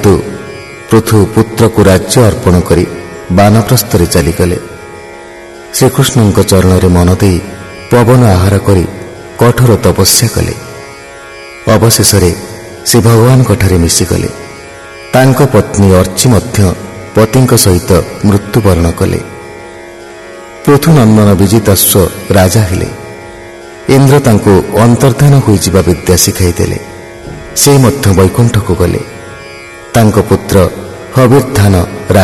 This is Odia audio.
ପୃଥୁ ପୁତ୍ରକୁ ରାଜ୍ୟ ଅର୍ପଣ କରି ବାନପ୍ରସ୍ଥରେ ଚାଲିଗଲେ। ଶ୍ରୀକୃଷ୍ଣଙ୍କ ଚରଣରେ ମନ ଦେଇ ପବନ ଆହାର କରି କଠୋର ତପସ୍ୟା କଲେ। ଅବଶେଷରେ ସେ ଭଗବାନଙ୍କଠାରେ ମିଶିଗଲେ। ତାଙ୍କ ପତ୍ନୀ ଅର୍ଚ୍ଚି ମଧ୍ୟ ପତିଙ୍କ ସହିତ ମୃତ୍ୟୁବରଣ କଲେ। ପୃଥୁନନ୍ଦନ ବିଜିତାଶ୍ୱ ରାଜା ହେଲେ। ଇନ୍ଦ୍ର ତାଙ୍କୁ ଅନ୍ତର୍ଦ୍ଧାନ ହୋଇଯିବା ବିଦ୍ୟା ଶିଖାଇଦେଲେ। ସେ ମଧ୍ୟ ବୈକୁଣ୍ଠକୁ ଗଲେ। ତାଙ୍କ ପୁତ୍ର ହବିର୍ଧାନ